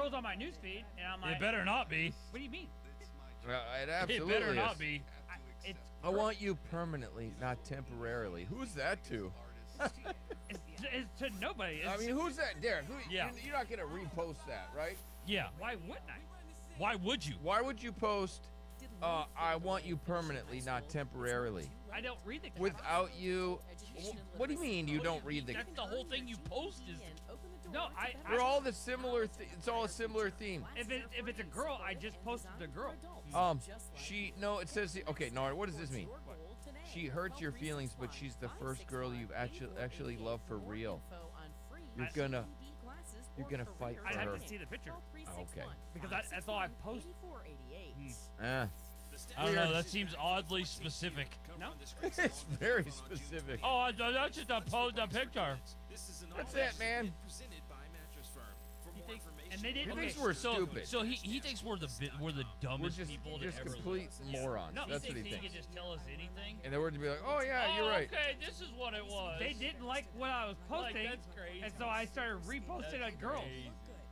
girls on my newsfeed, and I'm like, It better not be. what do you mean? It absolutely It better is. not be. It's I want you permanently, not temporarily. Who's that to? it's to nobody. It's, I mean, who's that, Derek? Yeah. You're not gonna repost that, right? Yeah. why wouldn't I? Why would you? Why would you post? I want you permanently, not temporarily. I don't read the Without you, what do you mean you don't read the? That's the whole thing you post is. No, We're all the similar. It's all a similar theme. If it's a girl, I just posted the girl. It says okay, Nora, what does this mean? She hurts your feelings, but she's the first girl you've actually loved for real. You're gonna fight for I'd her. have to see the picture Okay. because that's all I post. I don't know. That seems oddly specific. No, It's very specific. Oh, that's just a picture. That's it, man. and they did. He Okay, thinks we're So, stupid. so he thinks we're the We're dumbest just, people just to ever complete live. morons. No, That's he what he thinks he thinks. can just tell us anything. And then we're to be like, oh yeah, you're right. Okay, this is what it was. they didn't like what I was Like, posting, that's crazy. and so I started reposting a girl. Crazy.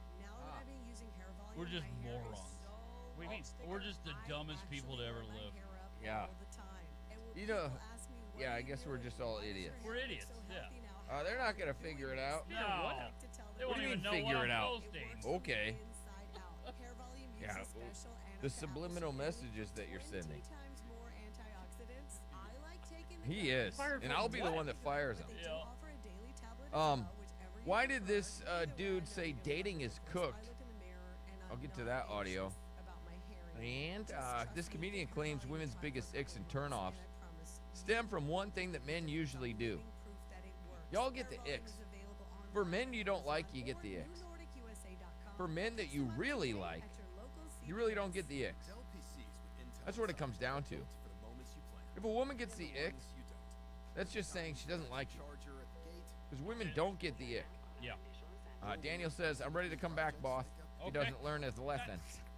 We're just morons. What do you mean? We're just the dumbest people to ever live. Yeah. You know, yeah, I guess we're just all idiots. We're idiots. Yeah. They're not gonna figure it out. No. They What won't do you even mean know figure what it I'm out? posting. Okay. Yeah. The subliminal messages that you're sending. He is, Fired and for I'll be the what? one that fires him. Yeah. Why did this dude say dating is cooked? I'll get to that audio. And this comedian claims women's biggest icks and turnoffs stem from one thing that men usually do. Y'all get the icks. For men you don't like, you get the icks. For men that you really like, you really don't get the icks. That's what it comes down to. If a woman gets the icks, that's just saying she doesn't like you. Because women don't get the ick. Yeah. Daniel says, I'm ready to come back, boss. He Okay. doesn't learn his lesson.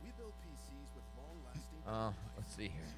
Let's see here.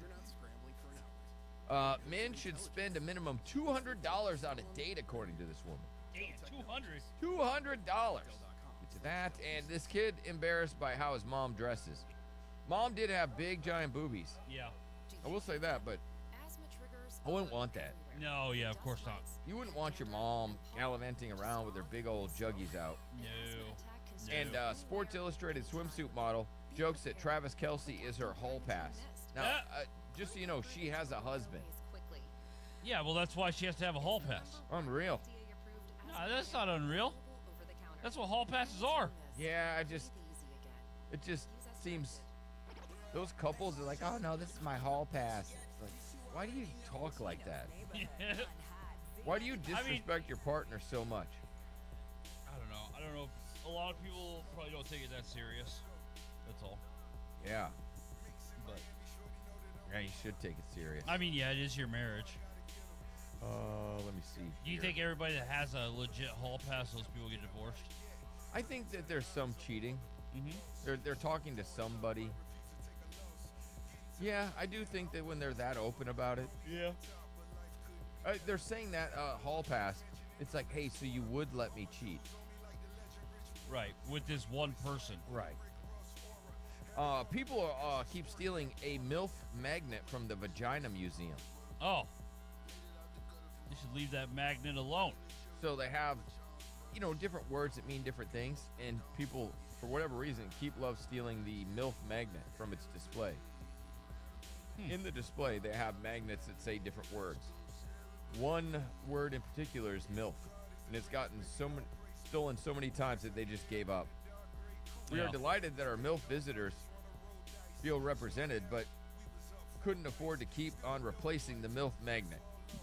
Men should spend a minimum $200 on a date, according to this woman. Damn, 200. $200. Get to that. And this kid embarrassed by how his mom dresses. Mom did have big, giant boobies. Yeah. I will say that, but I wouldn't want that. No, yeah, of course not. You wouldn't want your mom gallivanting around with her big old juggies out. No. And Sports Illustrated swimsuit model jokes that Travis Kelce is her hall pass. Now, just so you know, she has a husband. Yeah, well, that's why she has to have a hall pass. Unreal. No, that's not unreal. That's what hall passes are. Yeah, it just seems, those couples are like, oh no, this is my hall pass. It's like, why do you talk like that? Why do you disrespect your partner so much? I don't know. A lot of people probably don't take it that serious. That's all. Yeah. But Yeah, you should take it serious. I mean, yeah, it is your marriage. Let me see. Do you here. think everybody that has a legit hall pass, those people get divorced? I think that there's some cheating. Mm-hmm. They're talking to somebody. Yeah, I do think that when they're that open about it, Yeah. they're saying that hall pass. It's like, hey, so you would let me cheat, Right, with this one person. right? People keep stealing a MILF magnet from the Vagina Museum. Oh. You should leave that magnet alone. So they have, different words that mean different things, and people, for whatever reason, love stealing the MILF magnet from its display. In the display, they have magnets that say different words. One word in particular is MILF, and it's gotten stolen so many times that they just gave up. We are Yeah. delighted that our MILF visitors feel represented, but couldn't afford to keep on replacing the MILF magnet.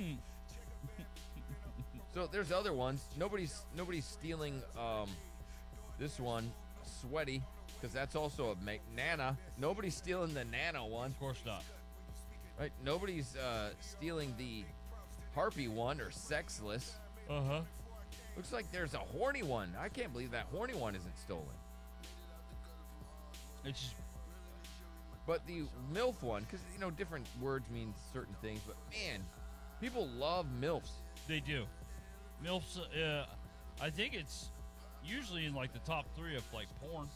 So there's other ones. Nobody's stealing this one, Sweaty, because that's also a Nana. Nobody's stealing the Nana one. Of course not. Right? Nobody's stealing the Harpy one or Sexless. Uh-huh. Looks like there's a horny one. I can't believe that horny one isn't stolen. It's just, But the MILF one, because, different words mean certain things, but man, people love MILFs. they do. MILFs, I think it's usually in like the top 3 of like porn.